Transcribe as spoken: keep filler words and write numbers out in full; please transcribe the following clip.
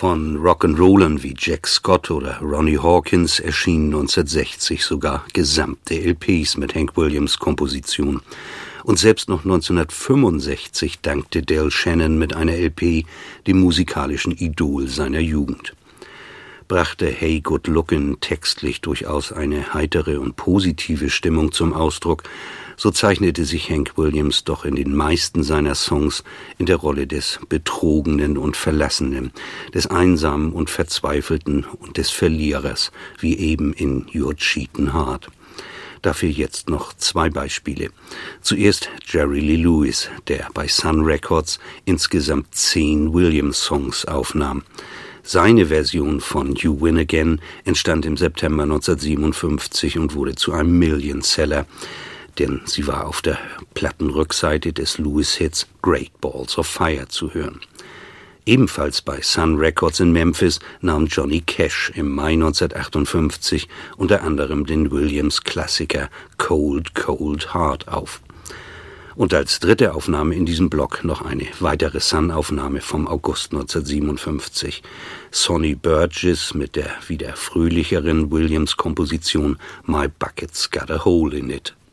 Von Rock'n'Rollern wie Jack Scott oder Ronnie Hawkins erschienen neunzehnhundertsechzig sogar gesamte L Ps mit Hank Williams Komposition. Und selbst noch neunzehnhundertfünfundsechzig dankte Del Shannon mit einer L P dem musikalischen Idol seiner Jugend. Brachte Hey Good Lookin' textlich durchaus eine heitere und positive Stimmung zum Ausdruck, so zeichnete sich Hank Williams doch in den meisten seiner Songs in der Rolle des Betrogenen und Verlassenen, des Einsamen und Verzweifelten und des Verlierers, wie eben in You're Cheatin' Hard. Dafür jetzt noch zwei Beispiele. Zuerst Jerry Lee Lewis, der bei Sun Records insgesamt zehn Williams-Songs aufnahm. Seine Version von You Win Again entstand im September neunzehnhundertsiebenundfünfzig und wurde zu einem Millionseller, denn sie war auf der Plattenrückseite des Lewis-Hits Great Balls of Fire zu hören. Ebenfalls bei Sun Records in Memphis nahm Johnny Cash im Mai neunzehnhundertachtundfünfzig unter anderem den Williams-Klassiker Cold, Cold Heart auf. Und als dritte Aufnahme in diesem Block noch eine weitere Sun-Aufnahme vom August neunzehnhundertsiebenundfünfzig. Sonny Burgess mit der wieder fröhlicheren Williams-Komposition My Bucket's Got a Hole in It.